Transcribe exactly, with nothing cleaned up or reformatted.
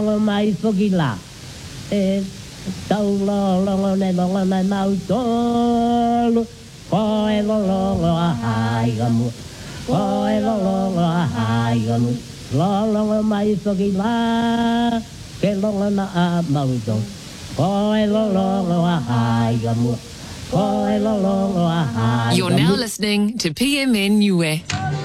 longo mai whakila. E tau lo longo ne longo nei mau tōlu. Koe lo longo a haigamu. Koe lo longo a haigamu. Lo longo mai whakila. Ke longo na a mau tōlu. Koe lo longo a haigamu. Koe lo longo a haigamu. You're now listening to P M N Niue.